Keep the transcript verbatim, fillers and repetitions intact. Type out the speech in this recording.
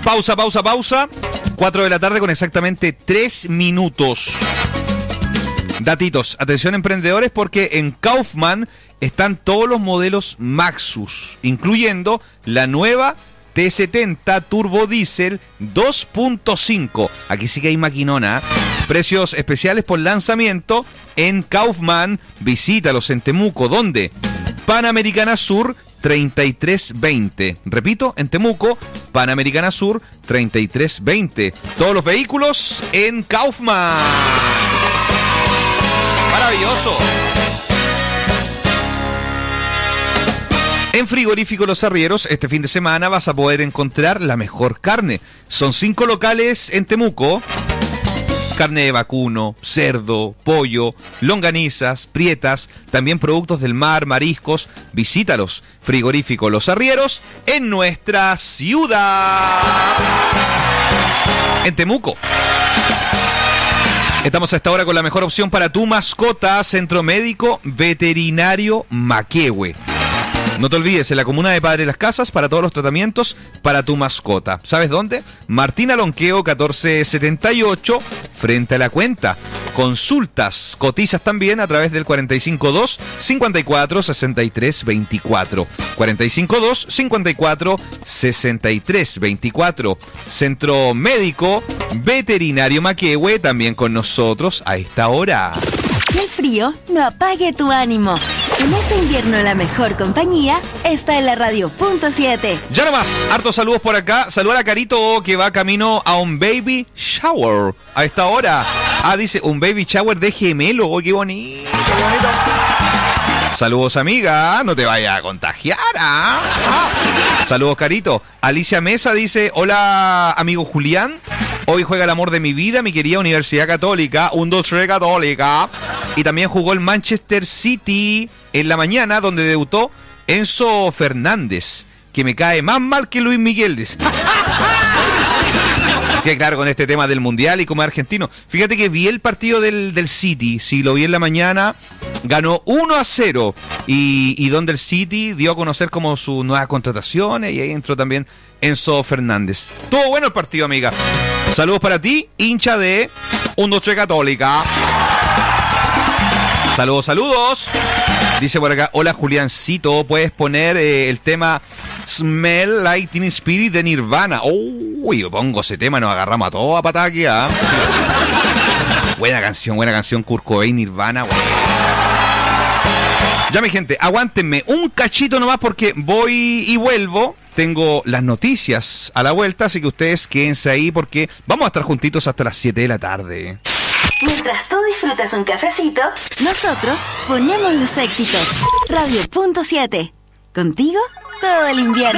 Pausa, pausa, pausa. cuatro de la tarde con exactamente tres minutos. Datitos, atención emprendedores, porque en Kaufman están todos los modelos Maxus, incluyendo la nueva T setenta Turbo Diesel dos punto cinco. Aquí sí que hay maquinona. Precios especiales por lanzamiento en Kaufman. Visítalos en Temuco, ¿dónde? Panamericana Sur treinta y tres veinte. Repito, en Temuco, Panamericana Sur treinta y tres veinte. Todos los vehículos en Kaufman. Maravilloso. En Frigorífico Los Arrieros, este fin de semana vas a poder encontrar la mejor carne. Son cinco locales en Temuco. Carne de vacuno, cerdo, pollo, longanizas, prietas, también productos del mar, mariscos. Visítalos. Frigorífico Los Arrieros en nuestra ciudad. En Temuco. Estamos a esta hora con la mejor opción para tu mascota, Centro Médico Veterinario Maquehue. No te olvides, en la comuna de Padre Las Casas, para todos los tratamientos para tu mascota. ¿Sabes dónde? Martín Alonqueo catorce setenta y ocho, frente a la cuenta. Consultas, cotizas también a través del cuatro cinco dos, cinco cuatro, seis tres dos cuatro. cuatro cinco dos, cinco cuatro, seis tres dos cuatro. Centro Médico Veterinario Maquehue, también con nosotros a esta hora. Que el frío no apague tu ánimo. En este invierno la mejor compañía está en la radio punto siete. Ya nomás, hartos saludos por acá. Saludar a Carito que va camino a un baby shower a esta hora. Ah, dice un baby shower de gemelo. Oh, qué bonito, qué bonito. Saludos, amiga. No te vayas a contagiar, ¿ah? Ah. Saludos, Carito. Alicia Mesa dice, hola, amigo Julián. Hoy juega el amor de mi vida, mi querida Universidad Católica, un dos tres Católica. Y también jugó el Manchester City en la mañana, donde debutó Enzo Fernández, que me cae más mal que Luis Miguel. Dice. Sí, claro, con este tema del Mundial y como argentino. Fíjate que vi el partido del, del City, sí, lo vi en la mañana, ganó uno a cero. Y, y donde el City dio a conocer como sus nuevas contrataciones, y ahí entró también Enzo Fernández. Estuvo bueno el partido, amiga. Saludos para ti, hincha de un dos tres Católica. Saludos, saludos. Dice por acá, hola Juliancito, ¿puedes poner eh, el tema Smell Like Teen Spirit de Nirvana? Uy, yo pongo ese tema, nos agarramos a todos a patada aquí, ¿eh? Buena canción, buena canción, Kurt Cobain, Nirvana, bueno. Ya, mi gente, aguántenme un cachito nomás porque voy y vuelvo. Tengo las noticias a la vuelta, así que ustedes quédense ahí porque vamos a estar juntitos hasta las siete de la tarde. Mientras tú disfrutas un cafecito, nosotros ponemos los éxitos. radio punto siete. Contigo todo el invierno.